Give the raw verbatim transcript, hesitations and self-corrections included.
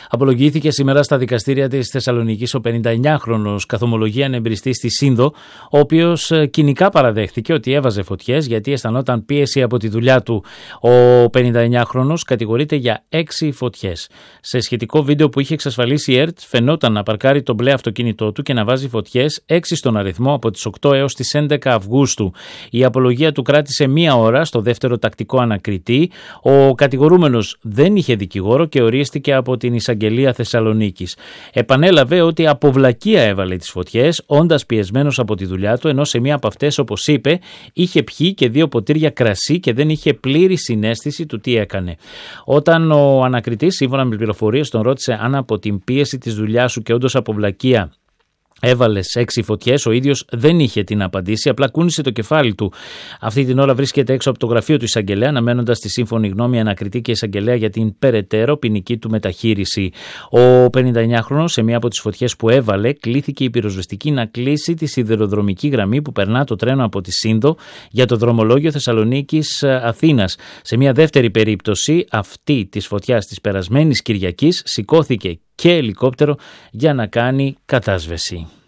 Απολογήθηκε σήμερα στα δικαστήρια της Θεσσαλονίκης ο πενηνταεννιάχρονος καθομολογεί ανεμπριστής στη Σύνδο, ο οποίος κοινικά παραδέχθηκε ότι έβαζε φωτιές γιατί αισθανόταν πίεση από τη δουλειά του. Ο πενηνταεννιάχρονος κατηγορείται για έξι φωτιές. Σε σχετικό βίντεο που είχε εξασφαλίσει η ΕΡΤ, φαινόταν να παρκάρει το μπλε αυτοκίνητό του και να βάζει φωτιές έξι στον αριθμό από τις οκτώ έως τις έντεκα Αυγούστου. Η απολογία του κράτησε μία ώρα στο δεύτερο τακτικό ανακριτή. Ο κατηγορούμενος δεν είχε δικηγόρο και ορίστηκε από την Εισαγγελία Θεσσαλονίκης. Επανέλαβε ότι από βλακεία έβαλε τις φωτιές, όντας πιεσμένος από τη δουλειά του, ενώ σε μία από αυτές, όπως είπε, είχε πιει και δύο ποτήρια κρασί και δεν είχε πλήρη συναίσθηση του τι έκανε. Όταν ο ανακριτής, σύμφωνα με πληροφορίες, τον ρώτησε αν από την πίεση της δουλειάς σου και όντως από βλακεία έβαλες έξι φωτιές, ο ίδιος δεν είχε την απαντήσει, απλά κούνησε το κεφάλι του. Αυτή την ώρα βρίσκεται έξω από το γραφείο του εισαγγελέα, αναμένοντας τη σύμφωνη γνώμη ανακριτή και εισαγγελέα για την περαιτέρω ποινική του μεταχείριση. Ο πενηνταεννιάχρονος, σε μία από τις φωτιές που έβαλε, κλήθηκε η πυροσβεστική να κλείσει τη σιδηροδρομική γραμμή που περνά το τρένο από τη Σύνδο για το δρομολόγιο Θεσσαλονίκης Αθήνας. Σε μία δεύτερη περίπτωση, αυτή της φωτιάς της περασμένης Κυριακής, σηκώθηκε και ελικόπτερο για να κάνει κατάσβεση.